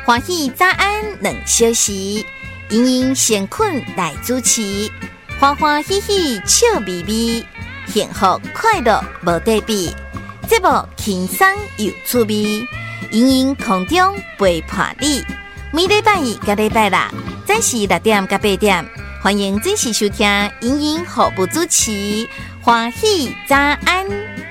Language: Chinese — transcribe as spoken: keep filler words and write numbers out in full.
欢喜早安两小时，盈盈闲困来主持，欢欢喜喜笑眯眯，幸福快乐无对比。节目轻松有趣味，盈盈空中陪伴你。每礼拜一甲礼拜六，早时六点甲八点，欢迎准时收听盈盈服务主持，欢喜早安。